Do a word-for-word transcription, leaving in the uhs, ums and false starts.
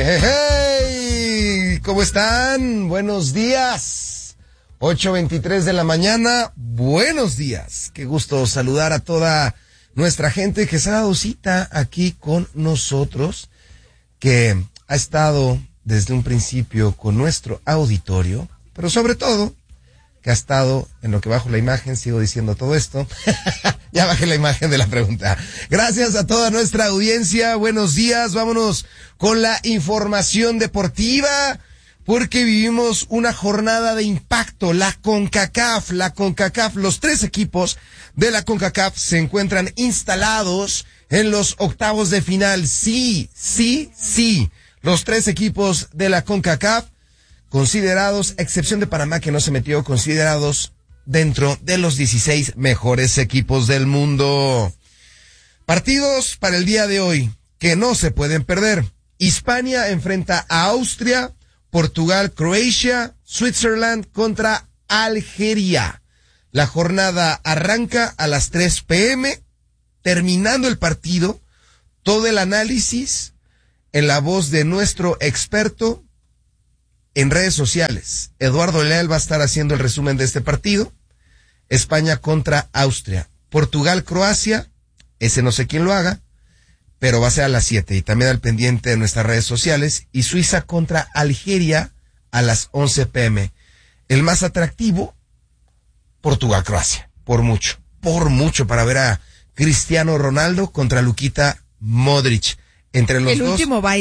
hey, hey. ¿Cómo están? Buenos días. ocho veintitrés de la mañana. Buenos días. Qué gusto saludar a toda nuestra gente que se ha dado cita aquí con nosotros, que ha estado desde un principio con nuestro auditorio, pero sobre todo que ha estado en lo que bajo la imagen, sigo diciendo todo esto, ya bajé la imagen de la pregunta. Gracias a toda nuestra audiencia, buenos días, vámonos con la información deportiva, porque vivimos una jornada de impacto, la CONCACAF, la CONCACAF, los tres equipos de la CONCACAF se encuentran instalados en los octavos de final, sí, sí, sí, los tres equipos de la CONCACAF, considerados, excepción de Panamá que no se metió, considerados dentro de los dieciséis mejores equipos del mundo. Partidos para el día de hoy que no se pueden perder. Hispania enfrenta a Austria, Portugal, Croacia, Switzerland contra Algeria. La jornada arranca a las tres p.m. Terminando el partido, todo el análisis en la voz de nuestro experto en redes sociales. Eduardo Leal va a estar haciendo el resumen de este partido. España contra Austria. Portugal, Croacia, ese no sé quién lo haga, pero va a ser a las siete y también al pendiente de nuestras redes sociales. Y Suiza contra Algeria a las once p.m. El más atractivo, Portugal, Croacia, por mucho, por mucho, para ver a Cristiano Ronaldo contra Luka Modric. Entre los el dos. último baile